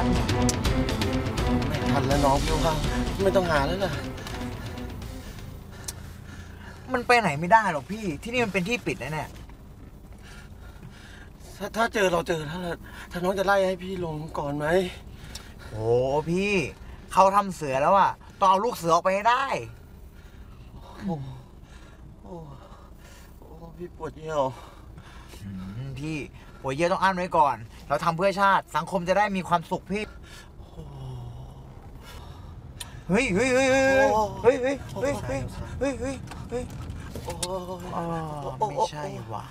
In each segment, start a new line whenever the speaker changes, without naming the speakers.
กัน
ไม่ทันแล้วน้องพี่ว่าไม่ต้องหาแล้วล่ะ
มันไปไหนไม่ได้หรอกพี่ที่นี่มันเป็นที่ปิดนะเนี่ย
ถ้าเจอเราเจอแล้วถ้าน้องจะไล่ให้พี่ลงก่อนไหม
โอ้พี่เขาทำเสือแล้วอะต้องเอาลูกเสือออกไปให้ได้
โอ้พี่ปวดเยี่ยว
พี่หัวเยี่ยต้องอั้นไว้ก่อนเราทำเพื่อชาติสังคมจะได้มีความสุขพี่เฮ้ยไม่ใช่ว่ะ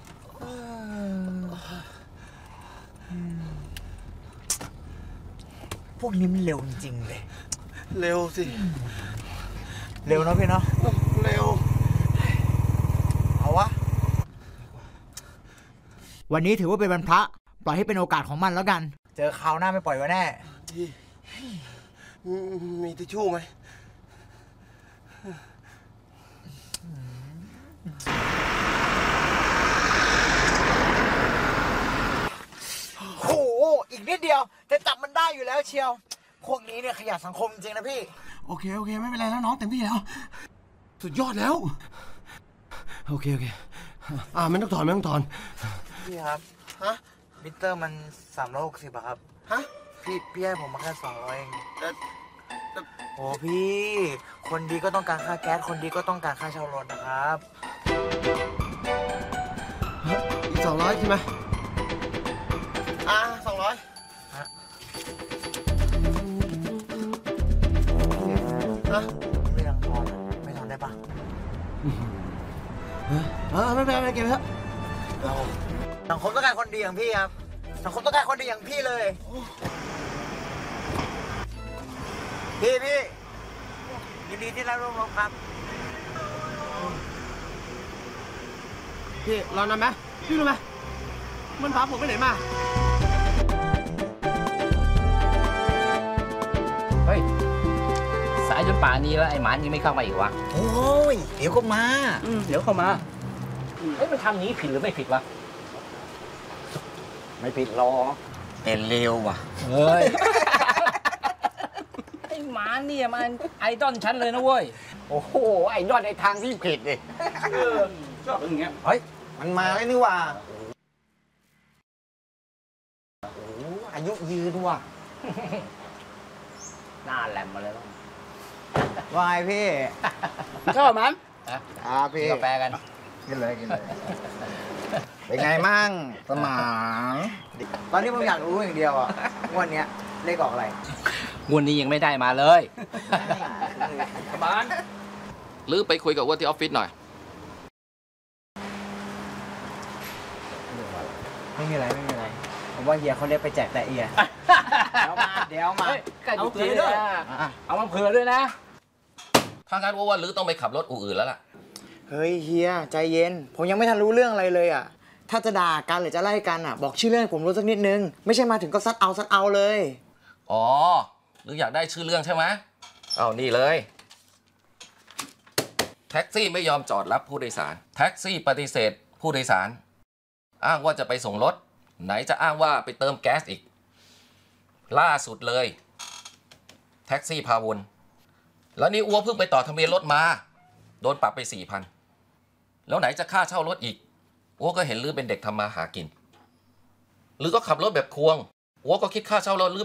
พวกนี้มันเร็วจริงๆเลย
เร็วสิ
เร็วเนาะพี่เนาะ
เร็ว
เอาวะวันนี้ถือว่าเป็นวันพระปล่อยให้เป็นโอกาสของมันแล้วกันเจอคราวหน้าไม่ปล่อยไว้แน่
มีทิชชู่ไหม
โหอีกนิดเดียวจะจับมันได้อยู่แล้วเชียวพวกนี้เนี่ยขยะสังคมจริงนะพี่
โอเคไม่เป็นไรแล้วน้องเต็มที่แล้วสุดยอดแล้วโอเคไม่ต้องถอน
พี่ครับ
ฮะ
มิเตอร์มัน360อะครับ
ฮะ
พี่ให้ผมมาแค่200เองโอ้พี่คนดีก็ต้องการค่าแก๊สคนดีก็ต้องการค่าเช่ารถนะครับ
อีก200ใช่ไหม200
ฮะไม่ยังทอนไม่ทอนได้ปะ
ไม่เป็นไรเก็บเถอะ
สังคมต้องการคนดีอย่างพี่ครับสังคมต้องการคนดีอย่างพี่เลยพี่ยินดีที่ได้ร่วมรบครับ
พี่รอนานไหมพี่รู้ไหมมันพาผมไปไหนมา
เฮ้ยสายจนป่านนี้แล้วไอ้หมานยังไม่เข้ามาอีกวะ
โอ้ยเดี๋ยวก็มา
เดี๋ยวเข้ามาเฮ้ยมันทำนี้ผิดหรือไม่ผิดวะ
ไม่ผิดหรอกแต่เร็วว่ะ
เฮ้ยไอ้หมานเนี่ยมันไอดอลฉันเลยนะเว้ย
โอ้โหไอดอลในทางที่ผิดดิ
ชอบอย่างเงี้ย
เฮ้ยมันมาแล้วนี่ว่ะโอ้อายุยืนว่ะ
หน้าแหลมมาเลย
วายพี่
ชอบมัน
พี่
กาแฟกัน
กินเลยเป็นไงมั่งสมานตอนนี้ผมอยากรู้อย่างเดียวอ่ะวันนี้เลขออกอะไร
งวดนี้ยังไม่ได้มาเลยสมาน
หรือไปคุยกับอ้วนที่ออฟฟิศหน่อย
ไม่มีอะไรผมว่าเฮียเขาเรียกไปแจกแต่เอียเดี๋ยวมา
เอาเผื่อด้วยเอามาเผื่อด้วยนะ
ถ้างั้นว่าหรือต้องไปขับรถอู่อื่นแล้วล่ะ
เฮ้ยเฮียใจเย็นผมยังไม่ทันรู้เรื่องอะไรเลยอ่ะถ้าจะด่ากันหรือจะไล่กันอ่ะบอกชื่อเรื่องผมรู้สักนิดนึงไม่ใช่มาถึงก็ซัดเอาเลย
อ๋อหรืออยากได้ชื่อเรื่องใช่ไหมเอานี่เลยแท็กซี่ไม่ยอมจอดรับผู้โดยสารแท็กซี่ปฏิเสธผู้โดยสารอ้างว่าจะไปส่งรถไหนจะอ้างว่าไปเติมแก๊สอีกล่าสุดเลยแท็กซี่พาวนแล้วนี่อ้วเพิ่งไปต่อทะเบียนรถมาโดนปรับไป 4,000 แล้วไหนจะค่าเช่ารถอีกอ้วก็เห็นลือเป็นเด็กทำมาหากินหรือก็ขับรถแบบควงอ้วก็คิดค่าเช่ารถลือ